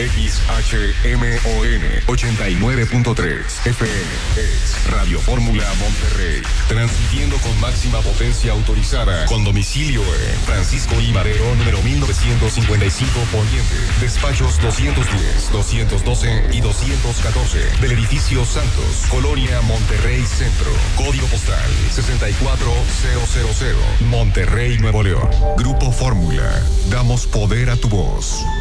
XHMON 89.3 FM es Radio Fórmula Monterrey, transmitiendo con máxima potencia autorizada, con domicilio en Francisco I. Madero, número 1955, Poniente, despachos 210, 212 y 214 del edificio Santos, Colonia Monterrey Centro, código postal 64000, Monterrey, Nuevo León. Grupo Fórmula, damos poder a tu voz.